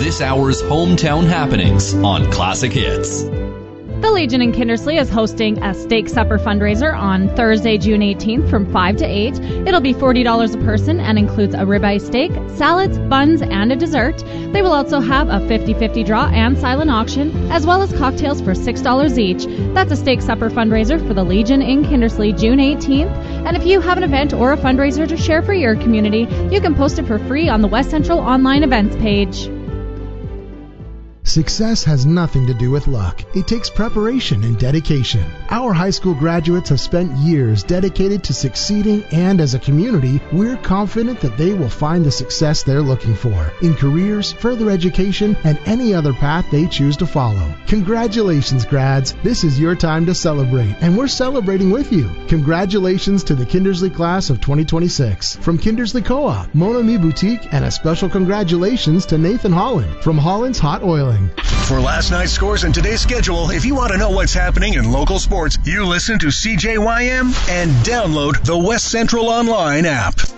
this hour's hometown happenings on Classic Hits. The Legion in Kindersley is hosting a steak supper fundraiser on Thursday, June 18th from 5 to 8. It'll be $40 a person and includes a ribeye steak, salads, buns, and a dessert. They will also have a 50-50 draw and silent auction, as well as cocktails for $6 each. That's a steak supper fundraiser for the Legion in Kindersley, June 18th. And if you have an event or a fundraiser to share for your community, you can post it for free on the West Central online events page. Success has nothing to do with luck. It takes preparation and dedication. Our high school graduates have spent years dedicated to succeeding, and as a community, we're confident that they will find the success they're looking for in careers, further education, and any other path they choose to follow. Congratulations, grads. This is your time to celebrate, and we're celebrating with you. Congratulations to the Kindersley class of 2026. From Kindersley Co-op, Mon Ami Boutique, and a special congratulations to Nathan Holland from Holland's Hot Oiling. For last night's scores and today's schedule, if you want to know what's happening in local sports, you listen to CJYM and download the West Central Online app.